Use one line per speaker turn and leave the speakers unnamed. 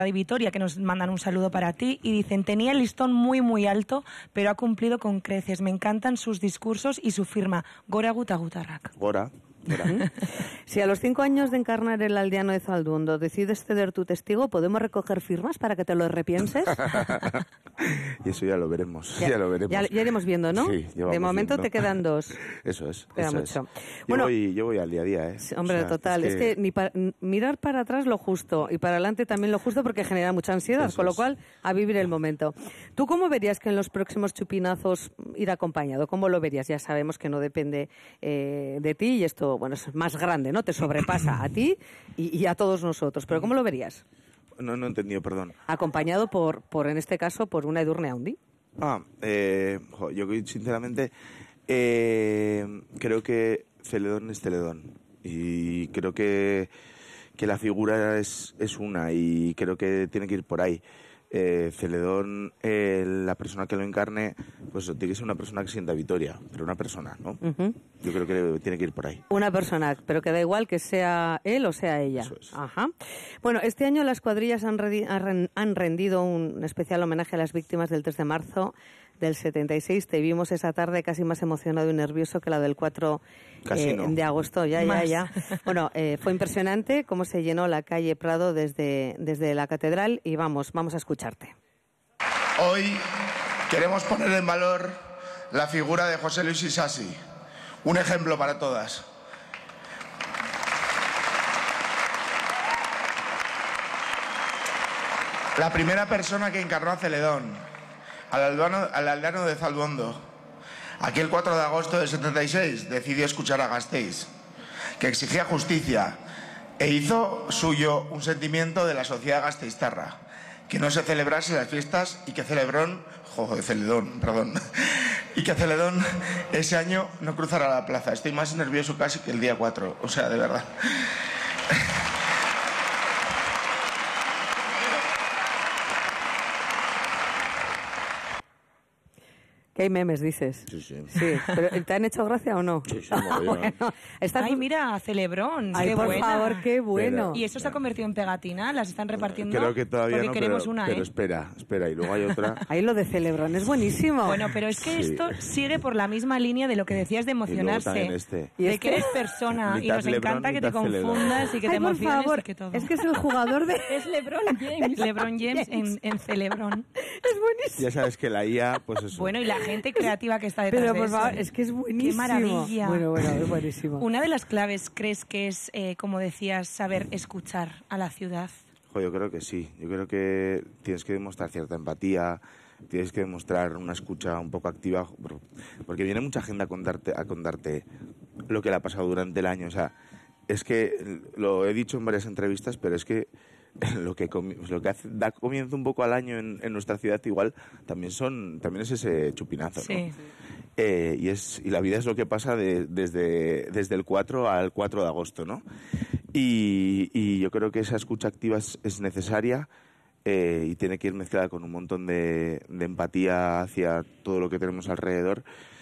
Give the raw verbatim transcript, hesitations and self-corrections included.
de Vitoria, que nos mandan un saludo para ti, y dicen: tenía el listón muy muy alto, pero ha cumplido con creces. Me encantan sus discursos y su firma. Gora guta gutarrak.
Gora. Mira.
Si a los cinco años de encarnar el aldeano de Zalduondo decides ceder tu testigo, ¿podemos recoger firmas para que te lo repienses?
Y eso ya lo veremos,
ya,
ya lo veremos.
Ya, ya iremos viendo, ¿no?
Sí,
de momento
viendo.
Te quedan dos.
Eso es.
Queda
eso
mucho.
Es. Yo,
bueno,
voy, yo voy al día a día, ¿eh?
Hombre, o sea, total. Es que, es que ni pa mirar para atrás lo justo y para adelante también lo justo, porque genera mucha ansiedad, eso con lo cual a vivir el momento. ¿Tú cómo verías que en los próximos chupinazos ir acompañado? ¿Cómo lo verías? Ya sabemos que no depende eh, de ti y esto, bueno, es más grande, ¿no? Te sobrepasa a ti y, y a todos nosotros. ¿Pero cómo lo verías?
No, no he entendido, perdón.
Acompañado por, por en este caso, por una Edurne Haundi.
Ah, eh, jo, yo sinceramente eh, creo que Celedón es Celedón y creo que, que la figura es, es una y creo que tiene que ir por ahí. Eh, Celedón, eh, la persona que lo encarne, pues tiene que ser una persona que sienta Vitoria, pero una persona, ¿no? Uh-huh. Yo creo que tiene que ir por ahí.
Una persona, pero que da igual que sea él o sea ella.
Eso es.
Ajá. Bueno, este año las cuadrillas han, han rendido un especial homenaje a las víctimas del tres de marzo del setenta y seis. Te vimos esa tarde casi más emocionado y nervioso que la del cuatro eh, no. de agosto. Ya, más. ya, ya. Bueno, eh, fue impresionante cómo se llenó la calle Prado desde, desde la catedral y vamos, vamos a escucharte.
Hoy queremos poner en valor la figura de José Luis Isasi, un ejemplo para todas. La primera persona que encarnó a Celedón, al aldeano, al aldeano de Zalduondo. Aquel cuatro de agosto del setenta y seis decidió escuchar a Gasteiz, que exigía justicia, e hizo suyo un sentimiento de la sociedad gasteiztarra, que no se celebrase las fiestas y que Celebrón, joder, Celedón, perdón, y que Celedón ese año no cruzara la plaza. Estoy más nervioso casi que el día cuatro, o sea, de verdad.
¿Qué hay memes, dices?
Sí, sí.
Sí, ¿pero ¿te han hecho gracia o no?
Sí, sí, no,
bueno, estás...
Ay, mira, Celebrón.
Ay,
qué
por
buena.
favor, qué bueno.
Pero, ¿y eso se ha convertido en pegatina? ¿Las están repartiendo?
Creo que todavía
porque
no,
queremos
pero,
una,
pero
¿eh?
espera, espera, y luego hay otra.
Ahí lo de Celebrón es buenísimo.
Bueno, pero es que
Sí.
esto sigue por la misma línea de lo que decías de emocionarse.
Este.
De que eres persona y nos
Lebron,
encanta que te
Celebrón.
confundas y que
Ay,
te
por
emociones
favor,
y que todo.
es que es el jugador de...
Es LeBron James. LeBron James en, en Celebrón.
Es buenísimo.
Ya sabes que la I A, pues eso.
Bueno, y la gente creativa que está detrás
Pero
de
por
eso.
favor, es que es buenísimo.
Qué maravilla.
Bueno, bueno, es buenísimo.
Una de las claves, ¿crees que es, eh, como decías, saber escuchar a la ciudad?
Jo, yo creo que sí. Yo creo que tienes que demostrar cierta empatía, tienes que demostrar una escucha un poco activa, porque viene mucha gente a contarte, a contarte lo que le ha pasado durante el año. O sea, es que lo he dicho en varias entrevistas, pero es que lo que lo que hace, da comienzo un poco al año en, en nuestra ciudad igual también son también es ese chupinazo, ¿no?
Sí.
Eh, y es y la vida es lo que pasa de, desde desde el cuatro al cuatro de agosto, ¿no? Y, y yo creo que esa escucha activa es, es necesaria eh, y tiene que ir mezclada con un montón de, de empatía hacia todo lo que tenemos alrededor.